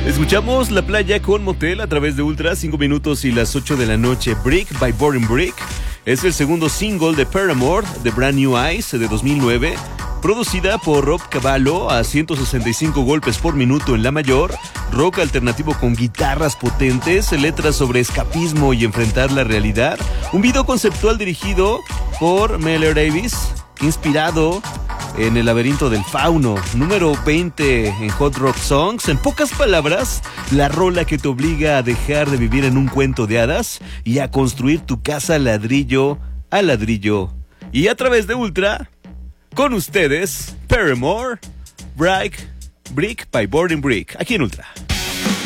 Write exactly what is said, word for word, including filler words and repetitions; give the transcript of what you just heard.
Escuchamos La Playa con Motel a través de Ultra, cinco minutos y las ocho de la noche. Brick by Boring Brick es el segundo single de Paramore, The Brand New Eyes, de dos mil nueve, producida por Rob Cavallo a ciento sesenta y cinco golpes por minuto en la mayor, rock alternativo con guitarras potentes, letras sobre escapismo y enfrentar la realidad, un video conceptual dirigido por Miller Davis, inspirado en El laberinto del fauno, número veinte en Hot Rock Songs. En pocas palabras, la rola que te obliga a dejar de vivir en un cuento de hadas y a construir tu casa ladrillo a ladrillo. Y a través de Ultra, con ustedes, Paramore, Brick, Brick by Boring Brick, aquí en Ultra.